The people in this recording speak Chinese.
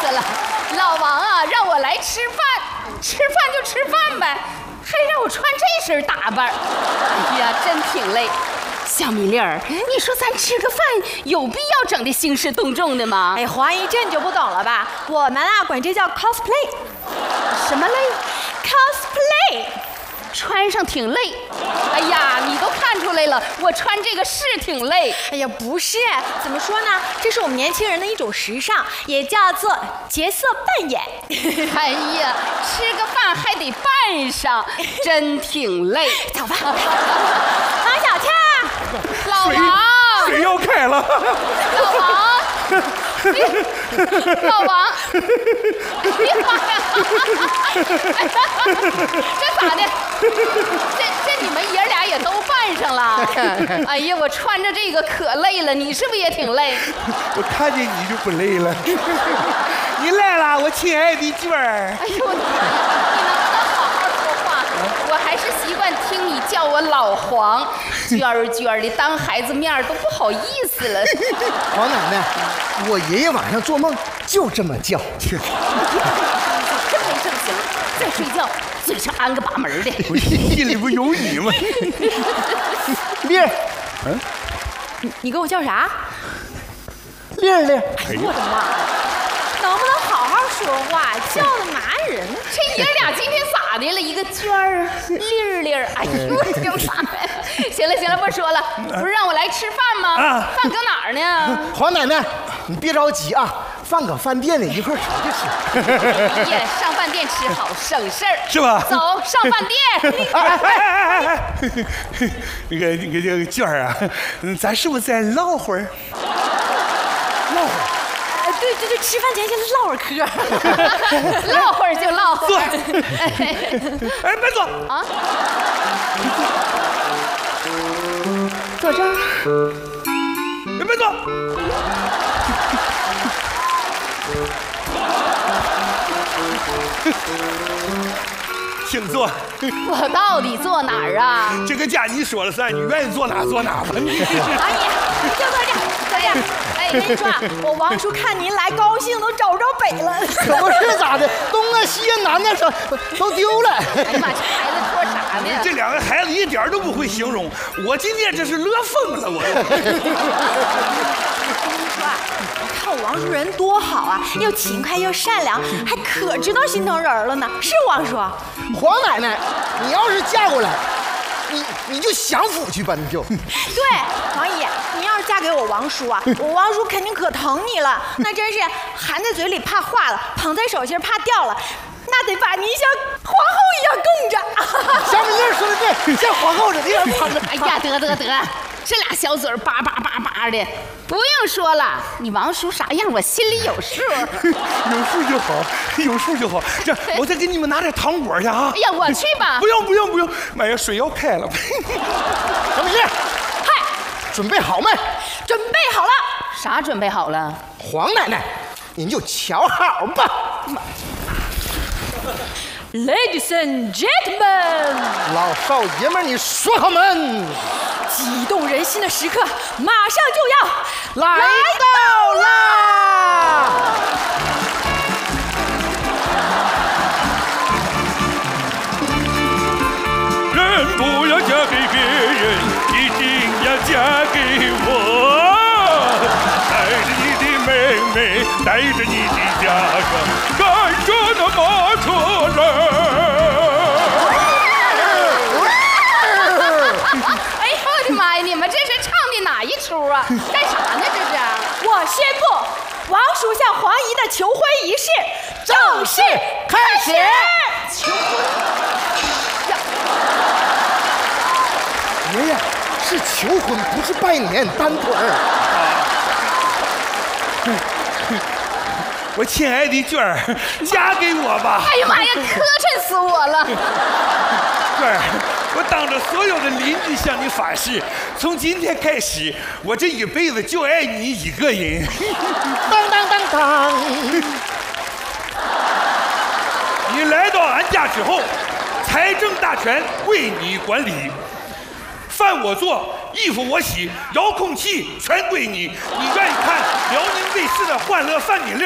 思了。老王啊，让我来吃饭，吃饭就吃饭呗，还让我穿这身打扮，哎呀，真挺累。小米粒儿，你说咱吃个饭有必要整的兴师动众的吗？ 哎，黄姨这你就不懂了吧？我们啊管这叫 cosplay。 什么累 ？cosplay。 穿上挺累。哎呀，你都看出来了，我穿这个是挺累。 哎呀，不是，怎么说呢？这是我们年轻人的一种时尚，也叫做角色扮演。 哎呀，吃个饭还得扮上，真挺累。 走吧。王小倩， 老王， 水要开了。 老王，老王，别妈呀！这咋的？这你们爷俩也都扮上了？哎呀，我穿着这个可累了，你是不是也挺累？ 我看见你就不累了。你来了，我亲爱的娟儿。 哎呦我的妈！你能不能好好说话？我还是习惯听你叫我老黄，娟儿娟儿的，当孩子面都不好意思了。 黄奶奶，我爷爷晚上做梦就这么叫。 真没正形，再睡觉嘴上安个把门的。 我心里不有你吗？ 丽儿， 你给我叫啥？ 丽儿， 哎呦我的妈！能不能好好说话？叫的麻人。 这爷俩今天咋的了？一个娟儿，丽儿，哎呦我的妈呀！行了行了，不说了，不是让我来吃饭吗？饭搁哪儿呢？ 黄奶奶，你别着急啊，饭搁饭店里，一会儿出去吃。 耶，上饭店吃好省事儿， 是吧？ 走上饭店。 那个这个娟儿啊，咱是不是再唠会儿？ 唠会儿。 对，吃饭前先唠会儿嗑。 唠会儿就唠会坐。 儿。 哎，别坐啊！坐这儿。 别坐。请坐。 我到底坐哪儿啊？ 这个家你说了算，你愿意坐哪坐哪吧。 阿姨，你就坐这，坐这。哎，跟你说啊，我王叔看您来，高兴都找不着北了。 可不是咋的，东啊西啊南啊都丢了。 哎呀妈，这孩子说啥呢？ 这两个孩子一点都不会形容，我今天这是乐疯了，我。 你看我王叔人多好啊，又勤快又善良，还可知道心疼人了呢。是王叔？ 黄奶奶，你要是嫁过来，你就享福去吧，你就。 对，王姨，你要是嫁给我王叔啊，我王叔肯定可疼你了，那真是含在嘴里怕化了，捧在手心怕掉了，那得把您像皇后一样供着。 小米粒说的对，像皇后似的，让捧着。 哎呀，得，这俩小嘴叭的，不用说了，你王叔啥样我心里有数。 有数就好，有数就好。这我再给你们拿点糖果去啊！ 哎呀，我去吧。 不用，妈呀，水要开了。 小米粒， 嗨， 准备好没？ 准备好了。 啥准备好了？ 黄奶奶，您就瞧好吧。 Ladies and gentlemen， 老少爷们，你说好门。 激动人心的时刻马上就要来到啦！ 人不要嫁给别人，一定要嫁给我。带着你的妹妹，带着你的家人，赶着那马车来。 哎呦我的妈呀！你们这是唱的哪一出啊？干啥呢？这是？ 我宣布，王叔向黄姨的求婚仪式正式开始。 求婚呀！ 爷爷是求婚，不是拜年，单腿儿。 我亲爱的娟儿，嫁给我吧！ 哎呀妈呀，磕碜死我了！ 娟儿，我当着所有的邻居向你发誓，从今天开始，我这一辈子就爱你一个人。 当当当当！ 你来到俺家之后，财政大权归你管理，饭我做，衣服我洗，遥控器全归你。你愿意看辽宁卫视的《欢乐饭米粒》？